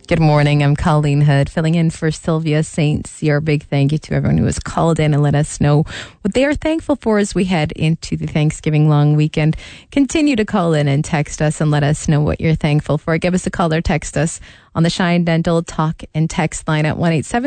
Good morning. I'm Colleen Hood, filling in for Sylvia St. Cyr. Big thank you to everyone who has called in and let us know what they are thankful for as we head into the Thanksgiving long weekend. Continue to call in and text us and let us know what you're thankful for. Give us a call or text us on the Shine Dental talk and text line at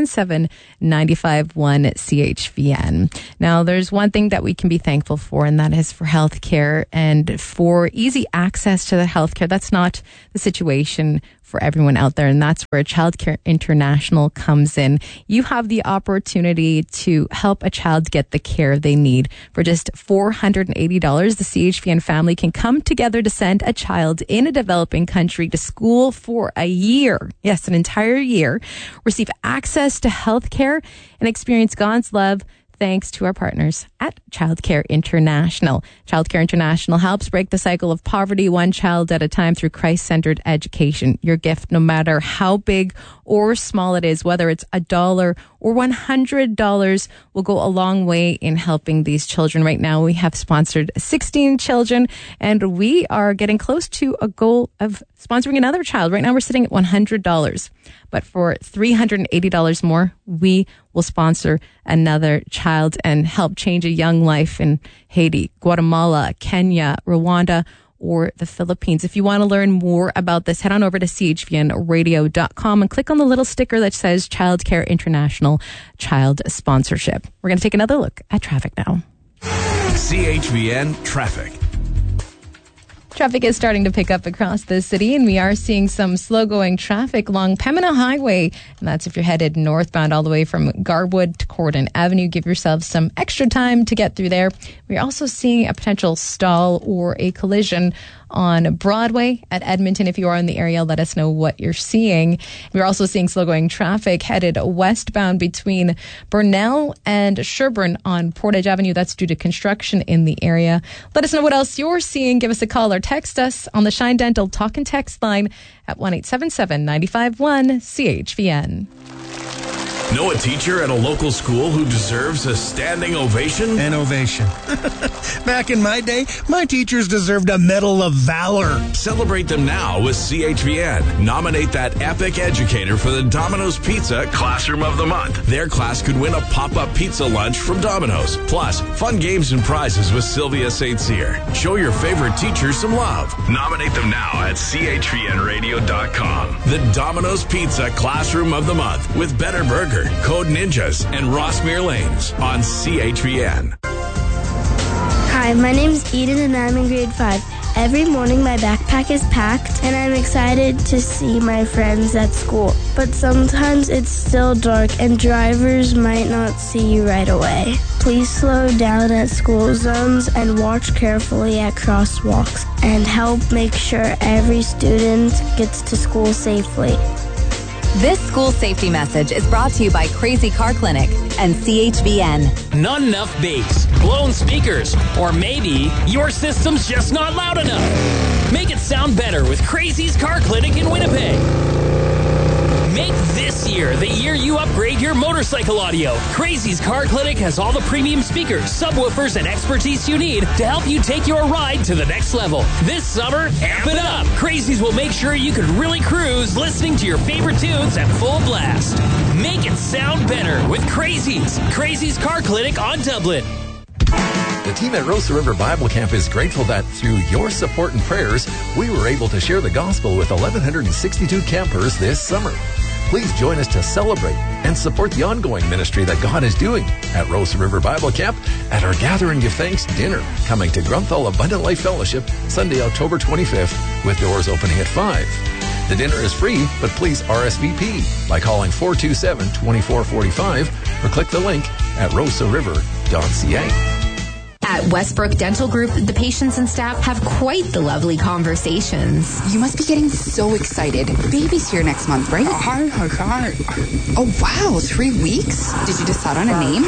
1-877-951-CHVN. Now, there's one thing that we can be thankful for, and that is for healthcare and for easy access to the healthcare. That's not the situation for everyone out there, and that's where Childcare International comes in. You have the opportunity to help a child get the care they need. For just $480, the CHVN family can come together to send a child in a developing country to school for a year. Yes, an entire year. Receive access to health care and experience God's love thanks to our partners at Childcare International. Childcare International helps break the cycle of poverty one child at a time through Christ-centered education. Your gift, no matter how big or small it is, whether it's $1 or $100, will go a long way in helping these children. Right now, we have sponsored 16 children, and we are getting close to a goal of sponsoring another child. Right now, we're sitting at $100. But for $380 more, we will sponsor another child and help change a young life in Haiti, Guatemala, Kenya, Rwanda, or the Philippines. If you want to learn more about this, head on over to chvnradio.com and click on the little sticker that says Childcare International Child Sponsorship. We're going to take another look at traffic now. CHVN Traffic. Traffic is starting to pick up across the city, and we are seeing some slow-going traffic along Pembina Highway. And that's if you're headed northbound all the way from Garwood to Corden Avenue. Give yourself some extra time to get through there. We're also seeing a potential stall or a collision on Broadway at Edmonton. If you are in the area, let us know what you're seeing. We're also seeing slow-going traffic headed westbound between Burnell and Sherbourne on Portage Avenue. That's due to construction in the area. Let us know what else you're seeing. Give us a call or text us on the Shine Dental talk and text line at 1-877-951-CHVN. Know a teacher at a local school who deserves a standing ovation? An ovation. Back in my day, my teachers deserved a Medal of Valor. Celebrate them now with CHVN. Nominate that epic educator for the Domino's Pizza Classroom of the Month. Their class could win a pop-up pizza lunch from Domino's. Plus, fun games and prizes with Sylvia St. Cyr. Show your favorite teacher some love. Nominate them now at chvnradio.com. The Domino's Pizza Classroom of the Month with Better Burger, Code Ninjas, and Rossmere Lanes on CHVN. Hi, my name's Eden and I'm in grade 5. Every morning my backpack is packed and I'm excited to see my friends at school. But sometimes it's still dark and drivers might not see you right away. Please slow down at school zones and watch carefully at crosswalks and help make sure every student gets to school safely. This school safety message is brought to you by Crazy Car Clinic and CHVN. Not enough bass, blown speakers, or maybe your system's just not loud enough. Make it sound better with Crazy's Car Clinic in Winnipeg. Make this year the year you upgrade your motorcycle audio. Crazy's Car Clinic has all the premium speakers, subwoofers, and expertise you need to help you take your ride to the next level. This summer, amp it up. Crazy's will make sure you can really cruise listening to your favorite tunes at full blast. Make it sound better with Crazy's. Crazy's Car Clinic on Dublin. The team at Rosa River Bible Camp is grateful that through your support and prayers, we were able to share the gospel with 1,162 campers this summer. Please join us to celebrate and support the ongoing ministry that God is doing at Rosa River Bible Camp at our Gather and Give Thanks dinner coming to Grunthal Abundant Life Fellowship Sunday, October 25th with doors opening at 5. The dinner is free, but please RSVP by calling 427-2445 or click the link at rosariver.ca. At Westbrook Dental Group, the patients and staff have quite the lovely conversations. You must be getting so excited. Baby's here next month, right? Oh, wow, 3 weeks? Did you decide on a name?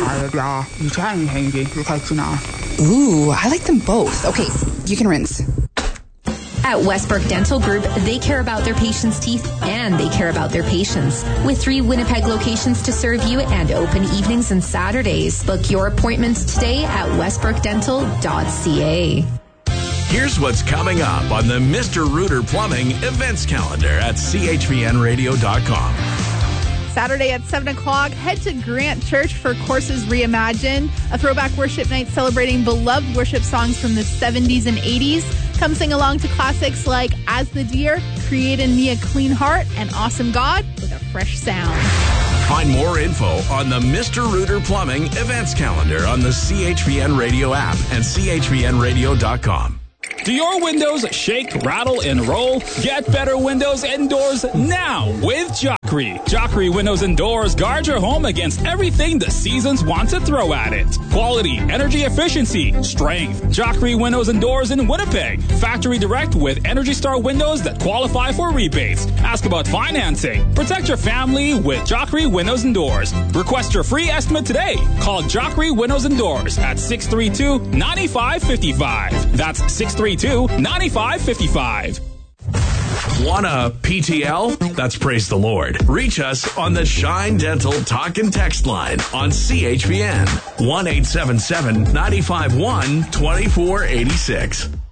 Ooh, I like them both. Okay, you can rinse. At Westbrook Dental Group, they care about their patients' teeth and they care about their patients. With 3 Winnipeg locations to serve you and open evenings and Saturdays. Book your appointments today at westbrookdental.ca. Here's what's coming up on the Mr. Rooter Plumbing events calendar at chpnradio.com. Saturday at 7 o'clock, head to Grant Church for Courses Reimagined, a throwback worship night celebrating beloved worship songs from the 70s and 80s. Come sing along to classics like As the Deer, Create in Me a Clean Heart, and Awesome God with a fresh sound. Find more info on the Mr. Rooter Plumbing events calendar on the CHPN Radio app and chpnradio.com. Do your windows shake, rattle, and roll? Get better windows and doors now with Jockery. Jockery Windows and Doors guard your home against everything the seasons want to throw at it. Quality, energy efficiency, strength. Jockery Windows and Doors in Winnipeg. Factory direct with Energy Star windows that qualify for rebates. Ask about financing. Protect your family with Jockery Windows and Doors. Request your free estimate today. Call Jockery Windows and Doors at 632-9555. That's 632-9555. Want a PTL? That's praise the Lord. Reach us on the Shine Dental Talk and Text line on CHPN 1-877-951-2486.